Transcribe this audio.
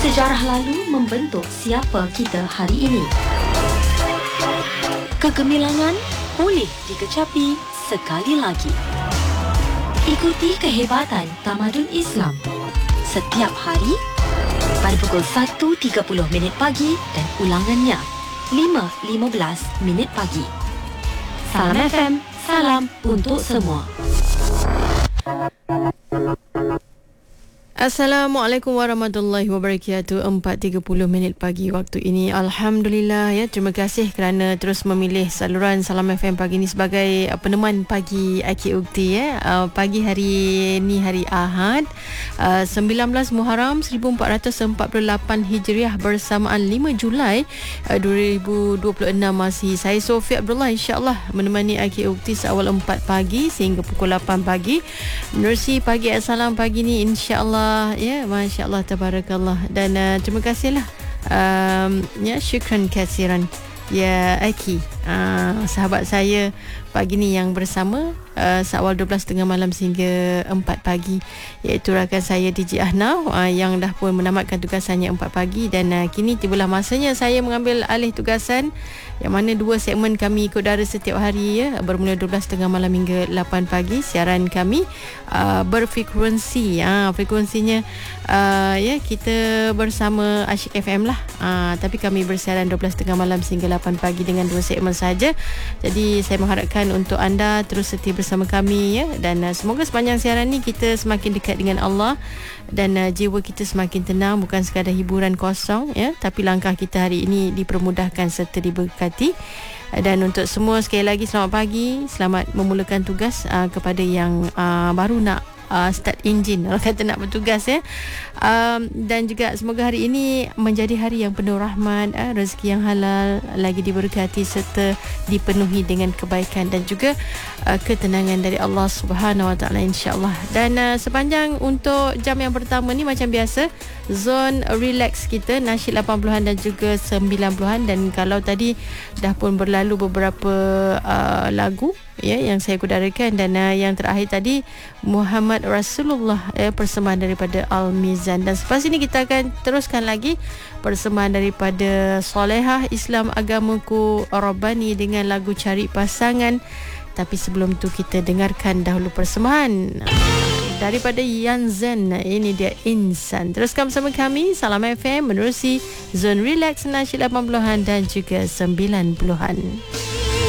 Sejarah lalu membentuk siapa kita hari ini. Kegemilangan boleh dikecapi sekali lagi. Ikuti kehebatan tamadun Islam setiap hari pada pukul 1.30 pagi dan ulangannya 5.15 pagi. Salam FM, salam untuk semua. Assalamualaikum warahmatullahi wabarakatuh. 4.30 pagi waktu ini. Alhamdulillah ya. Terima kasih kerana terus memilih saluran Salam FM pagi ini sebagai peneman pagi Aki Ukti ya. Pagi hari ni hari Ahad, 19 Muharram 1448 Hijriah bersamaan 5 Julai 2026. Masih saya Sofia Abdullah insya-Allah menemani Aki Ukti seawal 4 pagi sehingga pukul 8 pagi. Menerusi pagi Assalam pagi ni insya-Allah ya, masya-Allah tabarakallah. Dan terima kasihlah ya, syukran kasiran ya Aki, sahabat saya pagi ni yang bersama seawal 12.30 malam sehingga 4 pagi, iaitu rakan saya DJ Ahnaf yang dah pun menamatkan tugasannya 4 pagi. Dan kini tibalah masanya saya mengambil alih tugasan, yang mana 2 segmen kami ikut dara setiap hari ya, bermula 12.30 malam hingga 8 pagi. Siaran kami berfrekuensi, frekuensinya ya, kita bersama Asyik FM lah, tapi kami bersiaran 12.30 malam sehingga 8 pagi dengan 2 segmen saja. Jadi saya mengharapkan untuk anda terus setia bersama kami ya, dan semoga sepanjang siaran ni kita semakin dekat dengan Allah dan jiwa kita semakin tenang, bukan sekadar hiburan kosong ya, tapi langkah kita hari ini dipermudahkan serta diberkati. Dan untuk semua sekali lagi selamat pagi, selamat memulakan tugas kepada yang baru nak start enjin, orang kata nak bertugas ya. Dan juga semoga hari ini menjadi hari yang penuh rahmat, rezeki yang halal, lagi diberkati serta dipenuhi dengan kebaikan dan juga ketenangan dari Allah Subhanahu Wa Taala insya-Allah. Dan sepanjang untuk jam yang pertama ni macam biasa, zon relax kita nasyid 80-an dan juga 90-an. Dan kalau tadi dah pun berlalu beberapa lagu ya yang saya kudarakan, dan yang terakhir tadi Muhammad Rasulullah persembahan daripada Al-Mizan. Dan selepas ini kita akan teruskan lagi persembahan daripada Solehah Islam Agamaku Rabbani dengan lagu Cari Pasangan. Tapi sebelum tu kita dengarkan dahulu persembahan daripada Yanzen. Ini dia Insan. Teruskan bersama kami Salam FM menerusi zon relax nasyid 80-an dan juga 90-an.